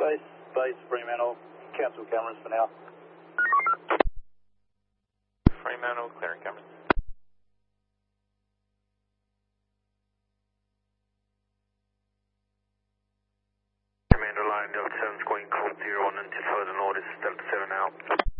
Base Fremantle, cancel cameras for now. Fremantle, clearing cameras. Commander line Delta 7's going code 01 until further notice, Delta 7 out.